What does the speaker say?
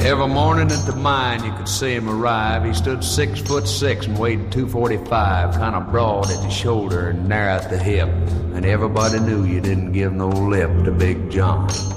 Every morning at the mine you could see him arrive. He stood 6'6" and weighed 245, kind of broad at the shoulder and narrow at the hip. And everybody knew you didn't give no lip to Big John.